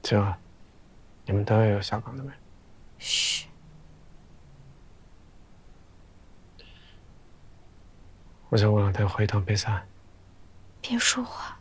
这，你们单位有下岗的没？ 嘘， 我想过两天回一趟北山。 别说话。